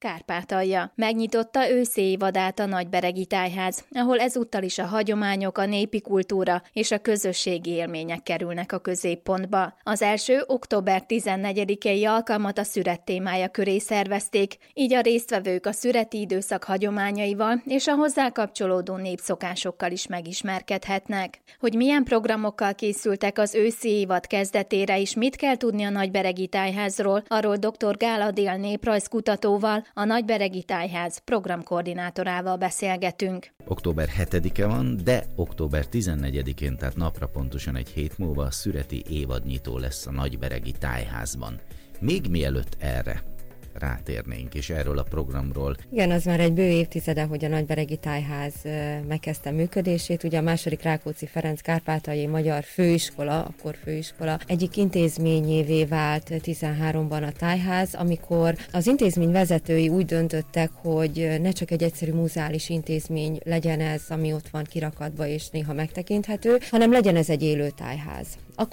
Kárpátalja. Megnyitotta őszi évadát a Nagyberegi Tájház, ahol ezúttal is a hagyományok, a népi kultúra és a közösségi élmények kerülnek a középpontba. Az első október 14-i alkalmat a szüret témája köré szervezték, így a résztvevők a szüreti időszak hagyományaival és a hozzá kapcsolódó népszokásokkal is megismerkedhetnek. Hogy milyen programokkal készültek az őszi évad kezdetére és mit kell tudni a Nagyberegi Tájházról, arról dr. Gál Adél néprajzkutatóval, a Nagyberegi Tájház programkoordinátorával beszélgetünk. Október 7-e van, de október 14-én, tehát napra pontosan egy hét múlva a szüreti évadnyitó lesz a Nagyberegi Tájházban. Még mielőtt erre rátérnénk, és erről a programról. Igen, az már egy bő évtizede, hogy a Nagyberegi Tájház megkezdte működését. Ugye a második Rákóczi Ferenc Kárpátaljai Magyar Főiskola, akkor főiskola egyik intézményévé vált 13-ban a tájház, amikor az intézmény vezetői úgy döntöttek, hogy ne csak egy egyszerű muzeális intézmény legyen ez, ami ott van kirakatba és néha megtekinthető, hanem legyen ez egy élő tájház. Akkor